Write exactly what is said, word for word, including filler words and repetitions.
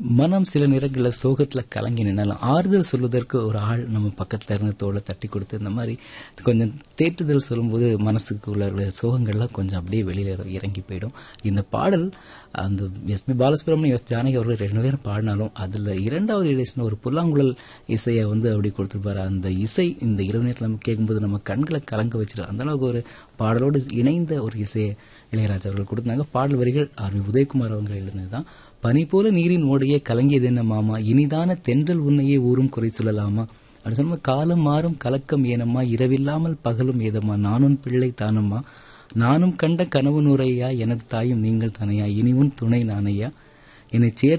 மனம் சில நேரங்களில் சோகத்துல கலங்கி நின்னாலும் ஆறுதல் சொல்வதற்கு ஒரு ஆள் நம்ம பக்கத்துல இருந்து தோளை தட்டி கொடுத்து இந்த மாதிரி கொஞ்சம் தேற்றுதல் சொல்லும்போது மனசுக்கு உள்ள சோகங்கள்லாம் கொஞ்சம் அப்படியே வெளியில இறங்கி போயிடும். இந்த பாடல் அந்த S B Balasubramaniam, S Janaki அவர்கள் ரெண்டு பேரும் பாடினாலும் அதுல இரண்டாவது இடையில ஒரு புல்லாங்குழல் இசையை வந்து அப்படி கொடுத்துருப்பாரு. அந்த இசை இந்த இரவு நேரத்தில் நம்ம கேட்கும்போது நம்ம கண்களை கலங்க வச்சிடும். அந்த அளவுக்கு ஒரு பாடலோடு இணைந்த ஒரு இசையை இளையராஜா அவர்கள் கொடுத்தாங்க. பாடல் வரிகள் ஆர் வி உதயகுமார் அவங்க எழுதுனதுதான். பனி போல நீரின் ஓடையே கலங்கியது என்ன மாமா, இனிதான தென்றல் உன்னையே ஊரும் குறை சொல்லலாமா அப்படி சொன்ன காலம் மாறும் கலக்கம் ஏனம்மா, இரவில்லாமல் பகலும் ஏதம்மா, நானும் பிள்ளை தானம்மா, நானும் கண்ட கனவு நுரையா, எனது தாயும் நீங்கள் தானையா, இனிவும் துணை நானையா, என்னை சேர்ந்து